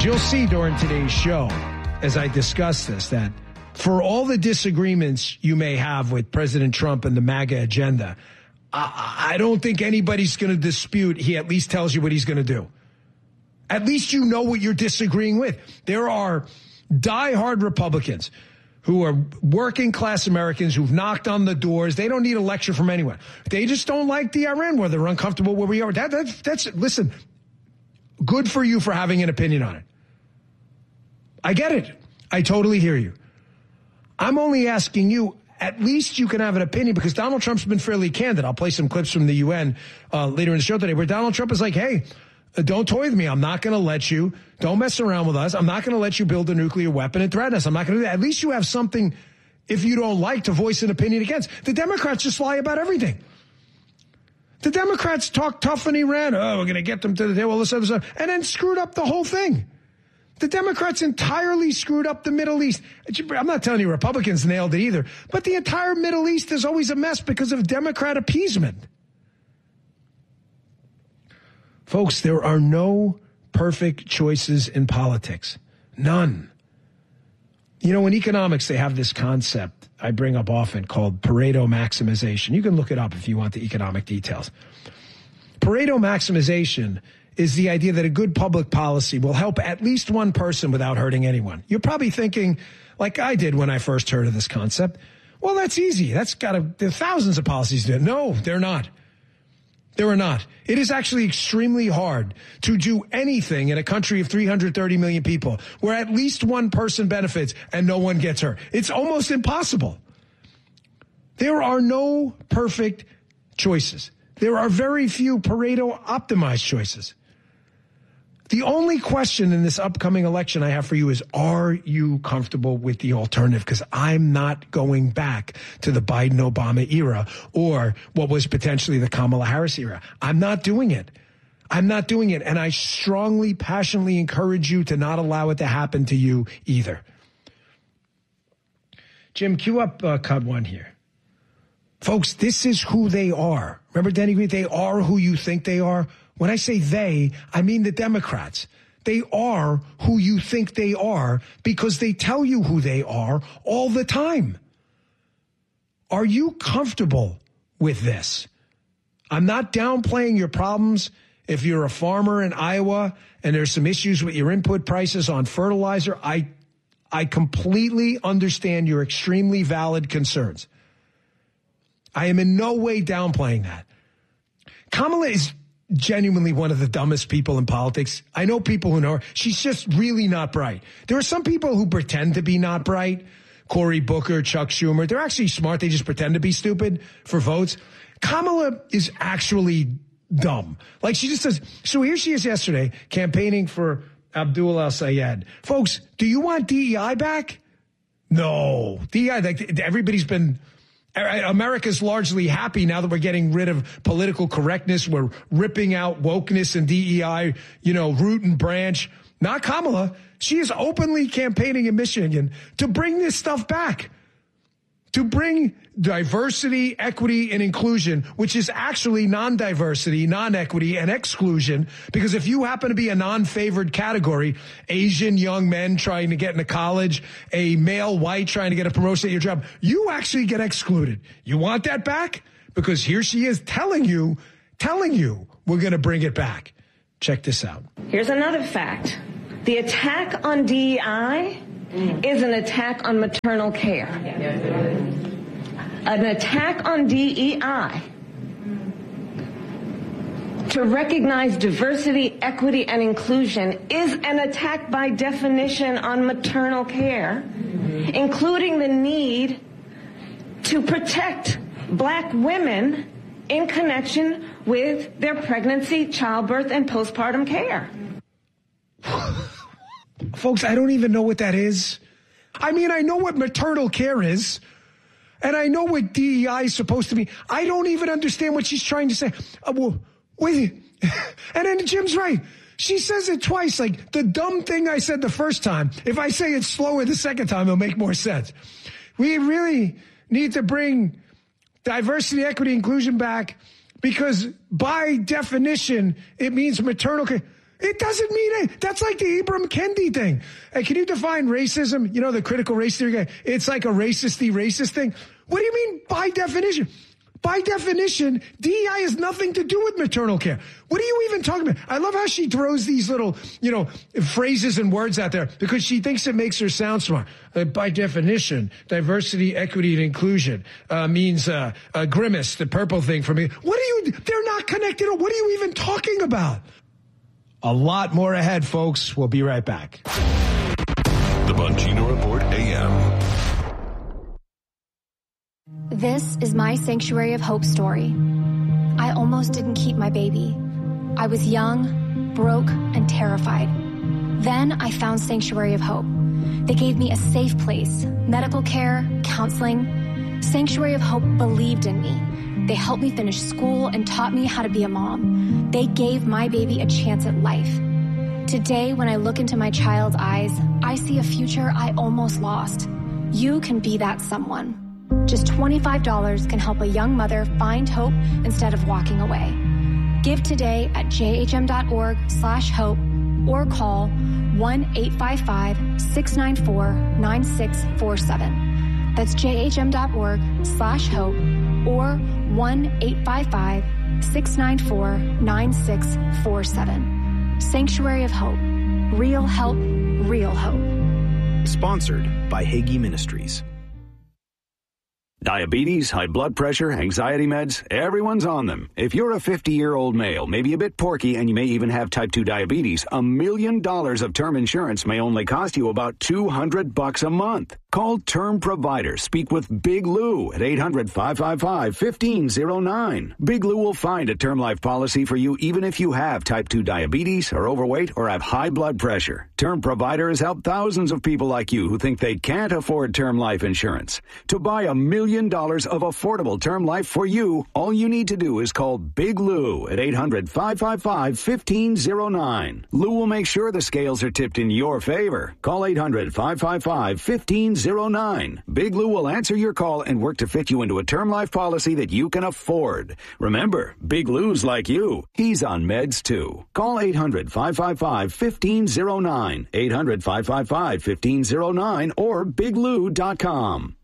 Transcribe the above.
You'll see during today's show, as I discuss this, that for all the disagreements you may have with President Trump and the MAGA agenda, I don't think anybody's going to dispute he at least tells you what he's going to do. At least you know what you're disagreeing with. There are diehard Republicans who are working class Americans who've knocked on the doors. They don't need a lecture from anyone. They just don't like the Iran war. They're uncomfortable where we are. That's listen, good for you for having an opinion on it. I get it. I totally hear you. I'm only asking you, at least you can have an opinion, because Donald Trump's been fairly candid. I'll play some clips from the UN later in the show today where Donald Trump is like, hey, don't toy with me. I'm not going to let you. Don't mess around with us. I'm not going to let you build a nuclear weapon and threaten us. I'm not going to do that. At least you have something, if you don't like, to voice an opinion against. The Democrats just lie about everything. The Democrats talk tough on Iran. Oh, we're going to get them to the table, all this other stuff, and then screwed up the whole thing. The Democrats entirely screwed up the Middle East. I'm not telling you Republicans nailed it either, but the entire Middle East is always a mess because of Democrat appeasement. Folks, there are no perfect choices in politics. None. You know, in economics, they have this concept I bring up often called Pareto maximization. You can look it up if you want the economic details. Pareto maximization is the idea that a good public policy will help at least one person without hurting anyone. You're probably thinking, like I did when I first heard of this concept, well, that's easy. There are thousands of policies do it. No, they're not. There are not. It is actually extremely hard to do anything in a country of 330 million people where at least one person benefits and no one gets hurt. It's almost impossible. There are no perfect choices. There are very few Pareto optimized choices. The only question in this upcoming election I have for you is, are you comfortable with the alternative? Because I'm not going back to the Biden-Obama era or what was potentially the Kamala Harris era. I'm not doing it. I'm not doing it. And I strongly, passionately encourage you to not allow it to happen to you either. Jim, cue up cut one here. Folks, this is who they are. Remember Denny Green? They are who you think they are. When I say they, I mean the Democrats. They are who you think they are because they tell you who they are all the time. Are you comfortable with this? I'm not downplaying your problems. If you're a farmer in Iowa and there's some issues with your input prices on fertilizer, I completely understand your extremely valid concerns. I am in no way downplaying that. Kamala is genuinely one of the dumbest people in politics. I know people who know her. She's just really not bright. There are some people who pretend to be not bright. Cory Booker, Chuck Schumer. They're actually smart. They just pretend to be stupid for votes. Kamala is actually dumb. Like, she just says, so here she is yesterday campaigning for Abdul El-Sayed. Folks, do you want DEI back? No. DEI, like, everybody's been... America's largely happy now that we're getting rid of political correctness. We're ripping out wokeness and DEI, root and branch. Not Kamala. She is openly campaigning in Michigan to bring this stuff back. To bring diversity, equity, and inclusion, which is actually non-diversity, non-equity, and exclusion. Because if you happen to be a non-favored category, Asian young men trying to get into college, a male white trying to get a promotion at your job, you actually get excluded. You want that back? Because here she is telling you we're going to bring it back. Check this out. Here's another fact. The attack on DEI is an attack on maternal care. An attack on DEI to recognize diversity, equity, and inclusion is an attack by definition on maternal care, including the need to protect Black women in connection with their pregnancy, childbirth, and postpartum care. Folks, I don't even know what that is. I mean, I know what maternal care is, and I know what DEI is supposed to be. I don't even understand what she's trying to say. Wait. And then Jim's right. She says it twice, like the dumb thing I said the first time. If I say it slower the second time, it'll make more sense. We really need to bring diversity, equity, inclusion back because by definition, it means maternal care. It doesn't mean it. That's like the Ibram Kendi thing. Hey, can you define racism? You know, the critical race theory guy. It's like a racist thing. What do you mean by definition? By definition, DEI has nothing to do with maternal care. What are you even talking about? I love how she throws these little, phrases and words out there because she thinks it makes her sound smart. By definition, diversity, equity, and inclusion means grimace, the purple thing for me. They're not connected. What are you even talking about? A lot more ahead, folks. We'll be right back. The Bongino Report AM. This is my Sanctuary of Hope story. I almost didn't keep my baby. I was young, broke, and terrified. Then I found Sanctuary of Hope. They gave me a safe place, medical care, counseling. Sanctuary of Hope believed in me. They helped me finish school and taught me how to be a mom. They gave my baby a chance at life. Today, when I look into my child's eyes, I see a future I almost lost. You can be that someone. Just $25 can help a young mother find hope instead of walking away. Give today at jhm.org/hope or call 1-855-694-9647. That's jhm.org/hope or 1-855-694-9647. Sanctuary of Hope. Real help, real hope. Sponsored by Hagee Ministries. Diabetes, high blood pressure, anxiety meds, everyone's on them. If you're a 50-year-old male, maybe a bit porky, and you may even have type 2 diabetes, $1 million of term insurance may only cost you about $200 a month. Call Term Provider. Speak with Big Lou at 800-555-1509. Big Lou will find a term life policy for you even if you have type 2 diabetes, are overweight, or have high blood pressure. Term Provider has helped thousands of people like you who think they can't afford term life insurance. To buy $1 million of affordable term life for you, all you need to do is call Big Lou at 800-555-1509. Lou will make sure the scales are tipped in your favor. Call 800-555-1509. Big Lou will answer your call and work to fit you into a term life policy that you can afford. Remember, Big Lou's like you. He's on meds too. Call 800-555-1509. 800-555-1509 or biglou.com.